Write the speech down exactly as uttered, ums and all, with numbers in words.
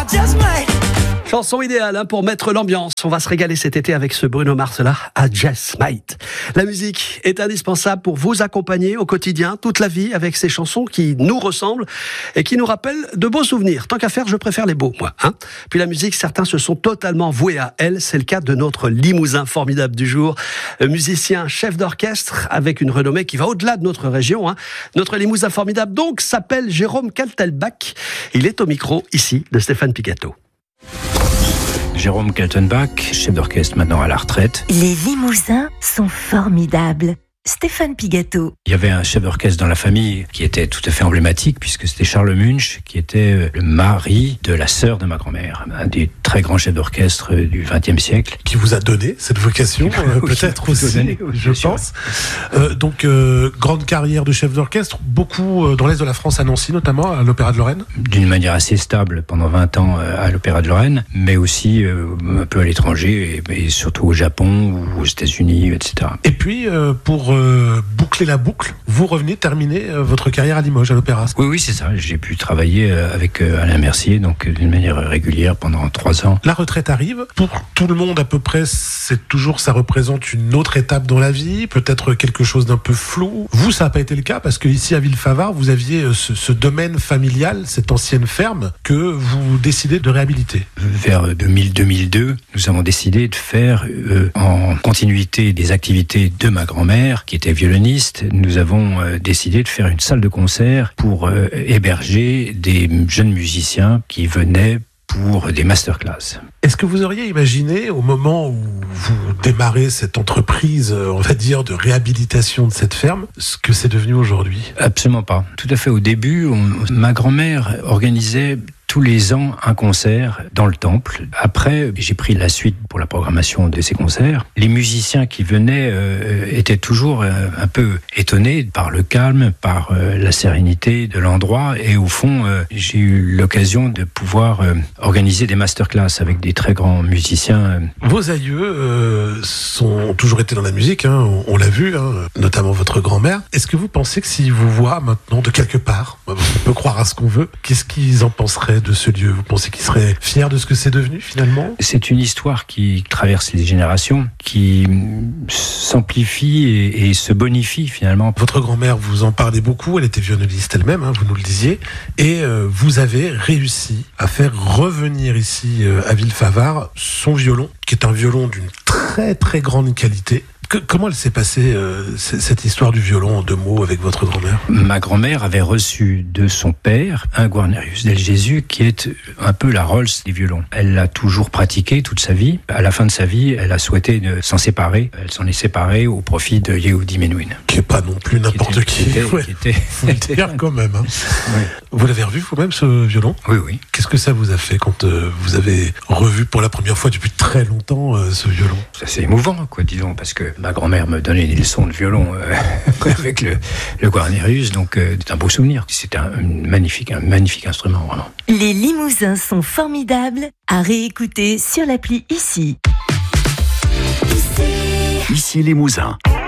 just might. Chanson idéale hein, pour mettre l'ambiance. On va se régaler cet été avec ce Bruno Mars là, à Just Might. La musique est indispensable pour vous accompagner au quotidien, toute la vie, avec ces chansons qui nous ressemblent et qui nous rappellent de beaux souvenirs. Tant qu'à faire, je préfère les beaux, moi. Hein. Puis la musique, certains se sont totalement voués à elle. C'est le cas de notre Limousin formidable du jour. Musicien, chef d'orchestre, avec une renommée qui va au-delà de notre région. Hein. Notre Limousin formidable, donc, s'appelle Jérôme Kaltenbach. Il est au micro, ici, de Stéphane Pigato. Jérôme Kaltenbach, chef d'orchestre maintenant à la retraite. Les Limousins sont formidables. Stéphane Pigato. Il y avait un chef d'orchestre dans la famille qui était tout à fait emblématique puisque c'était Charles Munch qui était le mari de la sœur de ma grand-mère, un des très grands chefs d'orchestre du vingtième siècle. Qui vous a donné cette vocation, euh, oui, peut-être aussi, donné, je pense. Euh, donc, euh, grande carrière de chef d'orchestre, beaucoup euh, dans l'Est de la France, à Nancy notamment, à l'Opéra de Lorraine. D'une manière assez stable pendant vingt ans euh, à l'Opéra de Lorraine, mais aussi euh, un peu à l'étranger, et, et surtout au Japon ou aux États-Unis, et cetera. Et puis, euh, pour euh, boucler la boucle, vous revenez terminer euh, votre carrière à Limoges, à l'Opéra. Oui, oui, c'est ça. J'ai pu travailler euh, avec euh, Alain Mercier, donc euh, d'une manière régulière pendant trois ans. La retraite arrive. Pour tout le monde, à peu près, c'est toujours, ça représente une autre étape dans la vie, peut-être quelque chose d'un peu flou. Vous, ça n'a pas été le cas, parce que ici, à Villefavard, vous aviez ce, ce domaine familial, cette ancienne ferme, que vous décidez de réhabiliter. Vers deux mille deux mille deux, nous avons décidé de faire, euh, en continuité des activités de ma grand-mère, qui était violoniste, nous avons euh, décidé de faire une salle de concert pour euh, héberger des jeunes musiciens qui venaient pour des masterclass. Est-ce que vous auriez imaginé, au moment où vous démarrez cette entreprise, on va dire, de réhabilitation de cette ferme, ce que c'est devenu aujourd'hui ? Absolument pas. Tout à fait. Au début, on, ma grand-mère organisait tous les ans un concert dans le temple. Après, j'ai pris la suite pour la programmation de ces concerts. Les musiciens qui venaient euh, étaient toujours euh, un peu étonnés par le calme, par euh, la sérénité de l'endroit. Et au fond, euh, j'ai eu l'occasion de pouvoir euh, organiser des masterclass avec des très grands musiciens. Vos aïeux euh, sont, ont toujours été dans la musique, hein, on, on l'a vu, hein, notamment votre grand-mère. Est-ce que vous pensez que s'ils vous voient maintenant de quelque part, on peut croire à ce qu'on veut, qu'est-ce qu'ils en penseraient de ce lieu ? Vous pensez qu'ils seraient fiers de ce que c'est devenu finalement ? C'est une histoire qui traverse les générations, qui s'amplifie et, et se bonifie finalement. Votre grand-mère, vous en parlez beaucoup, elle était violoniste elle-même, hein, vous nous le disiez, et euh, vous avez réussi à faire revenir ici euh, à Villefavard son violon, qui est un violon d'une très très grande qualité. Que, comment elle s'est passée, euh, cette histoire du violon, en deux mots, avec votre grand-mère ? Ma grand-mère avait reçu de son père un Guarnerius del Gesù qui est un peu la Rolls des violons. Elle l'a toujours pratiqué toute sa vie. À la fin de sa vie, elle a souhaité s'en séparer. Elle s'en est séparée au profit de Yehudi Menuhin. Qui n'est pas non plus n'importe qui. Qui était, ouais. qui était... Faut le dire quand même. Hein. Oui. Vous l'avez revu vous-même, ce violon ? Oui, oui. Qu'est-ce que ça vous a fait quand euh, vous avez revu pour la première fois depuis très longtemps euh, ce violon ? C'est assez émouvant, quoi, disons, parce que ma grand-mère me donnait des leçons de violon euh, avec le, le Guarnerius, donc euh, c'est un beau souvenir. C'était un, un, magnifique, un magnifique instrument, vraiment. Les Limousins sont formidables à réécouter sur l'appli Ici. Ici. Ici Limousin.